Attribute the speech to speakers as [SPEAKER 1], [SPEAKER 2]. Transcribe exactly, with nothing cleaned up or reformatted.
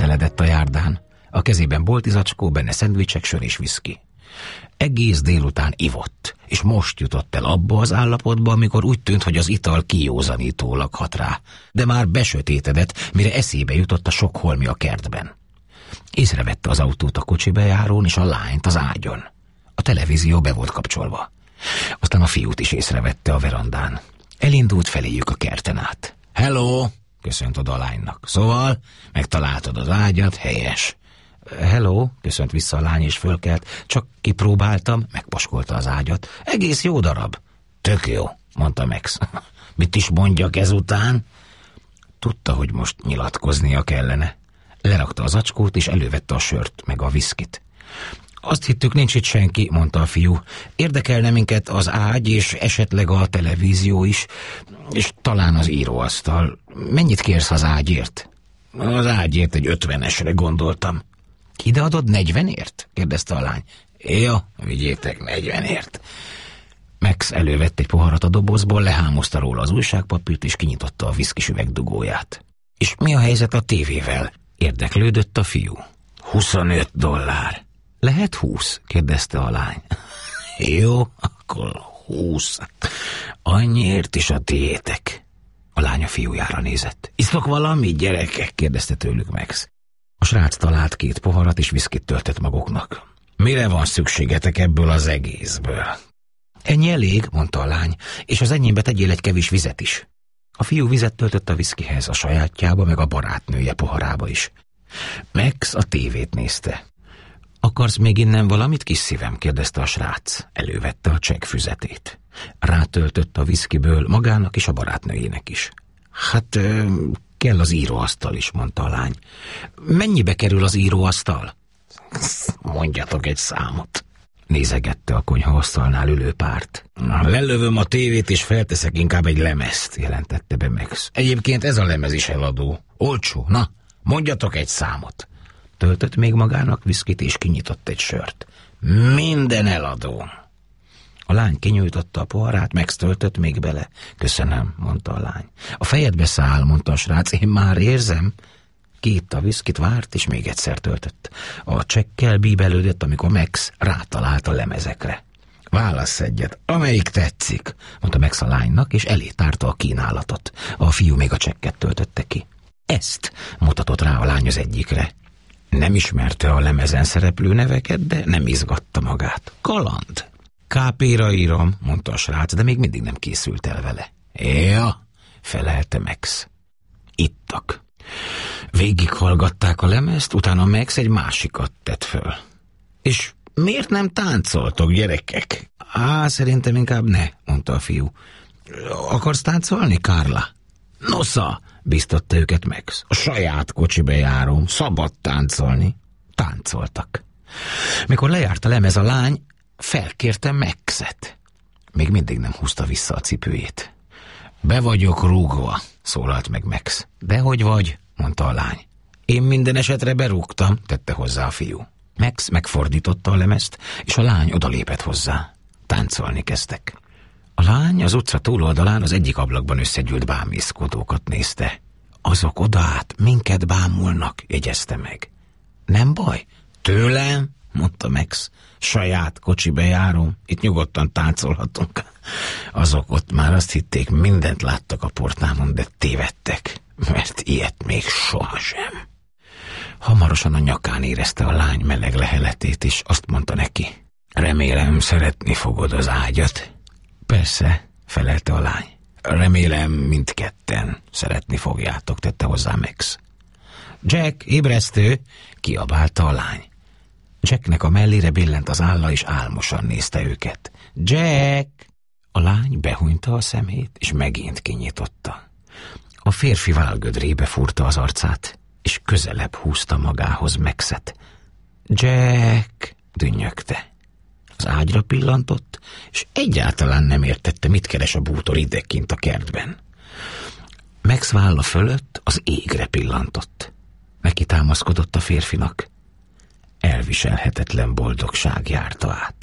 [SPEAKER 1] közeledett a járdán. A kezében boltizacskó, benne szendvicsek, sör és viszki. Egész délután ivott, és most jutott el abba az állapotba, amikor úgy tűnt, hogy az ital kijózanítólag hat rá, de már besötétedett, mire eszébe jutott a sok holmi a kertben. Észrevette az autót a kocsi bejárón és a lányt az ágyon. A televízió be volt kapcsolva. Aztán a fiút is észrevette a verandán. Elindult feléjük a kerten át. Hello! Köszönt oda a lánynak. Szóval, megtaláltad az ágyat, helyes. Hello, köszönt vissza a lány és fölkelt. Csak kipróbáltam, megpaskolta az ágyat. Egész jó darab. Tök jó, mondta Max. Mit is mondjak ezután? Tudta, hogy most nyilatkoznia kellene. Lerakta az acskót és elővette a sört, meg a viszkit. Azt hittük, nincs itt senki, mondta a fiú. Érdekelne minket az ágy és esetleg a televízió is, és talán az íróasztal. Mennyit kérsz az ágyért? Az ágyért egy ötvenesre gondoltam. Ide adod negyvenért? kérdezte a lány. Ja, vigyétek negyvenért. Max elővett egy poharat a dobozból, lehámozta róla az újságpapírt, és kinyitotta a viszkis üveg dugóját. És mi a helyzet a tévével? Érdeklődött a fiú. huszonöt dollár. Lehet húsz? kérdezte a lány. Jó, akkor húsz. Annyiért is a tiétek. A lány a fiújára nézett. Isztok valamit, gyerekek? kérdezte tőlük Max. A srác talált két poharat és viszkit töltött maguknak. Mire van szükségetek ebből az egészből? Ennyi elég, mondta a lány, és az enyémbe tegyél egy kevés vizet is. A fiú vizet töltött a viszkihez, a sajátjába, meg a barátnője poharába is. Max a tévét nézte. Akarsz még innen valamit, kis szívem? kérdezte a srác. Elővette a csekkfüzetét. Rátöltött a viszkiből magának és a barátnőjének is. Hát kell az íróasztal is, mondta a lány. Mennyibe kerül az íróasztal? Mondjatok egy számot. Nézegette a konyhaasztalnál ülő párt. Lelövöm a tévét és felteszek inkább egy lemezt, jelentette be Max. Egyébként ez a lemez is eladó. Olcsó, na, mondjatok egy számot. Töltött még magának viszkit és kinyitott egy sört. Minden eladó. A lány kinyújtotta a poharát, Max töltött még bele. Köszönöm, mondta a lány. A fejedbe száll, mondta a srác, én már érzem. Kiitta a viszkit, várt, és még egyszer töltött. A csekkel bíbelődött, amikor Max rátalált a lemezekre. Válassz egyet, amelyik tetszik, mondta Max a lánynak, és elé tárta a kínálatot. A fiú még a csekket töltötte ki. Ezt mutatott rá a lány az egyikre. Nem ismerte a lemezen szereplő neveket, de nem izgatta magát. Kaland. ká pé-ra írom, mondta a srác, de még mindig nem készült el vele. Ja, felelte Max. Ittak. Végighallgatták a lemezt, utána Max egy másikat tett föl. És miért nem táncoltok, gyerekek? Á, szerintem inkább ne, mondta a fiú. Akarsz táncolni, Carla? Nosza, biztatta őket Max. A saját kocsibe járom, szabad táncolni. Táncoltak. Mikor lejárt a lemez, a lány felkérte Maxet. Még mindig nem húzta vissza a cipőjét. Be vagyok rúgva, szólalt meg Max. Dehogy vagy, mondta a lány. Én minden esetre berúgtam, tette hozzá a fiú. Max megfordította a lemezt, és a lány odalépett hozzá. Táncolni kezdtek. A lány az utca túloldalán az egyik ablakban összegyűlt bámészkodókat nézte. Azok odaát minket bámulnak, jegyezte meg. Nem baj? Tőlem? Mondta Max. Saját kocsibe járom, itt nyugodtan táncolhatunk. Azok ott már azt hitték, mindent láttak a portámon, de tévedtek, mert ilyet még sohasem. Hamarosan a nyakán érezte a lány meleg leheletét, és azt mondta neki. Remélem, szeretni fogod az ágyat. Persze, felelte a lány. Remélem, mindketten szeretni fogjátok, tette hozzá Max. Jack, ébresztő, kiabálta a lány. Jacknek a mellére billent az álla, és álmosan nézte őket. Jack! A lány behunyta a szemét, és megint kinyitotta. A férfi válgödrébe fúrta az arcát, és közelebb húzta magához Maxet. Jack! Dünnyögte. Az ágyra pillantott, és egyáltalán nem értette, mit keres a bútor idekint a kertben. Max válla fölött az égre pillantott. Neki támaszkodott a férfinak. Elviselhetetlen boldogság járta át.